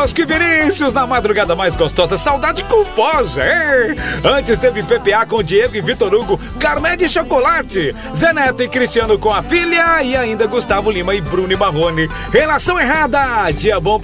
Bosco e Vinícius na madrugada mais gostosa. Saudade culposa, hein? Antes teve PPA com Diego e Vitor Hugo, Carmé de Chocolate, Zé Neto e Cristiano com a filha e ainda Gustavo Lima e Bruno e Marrone. Relação errada, dia bom pra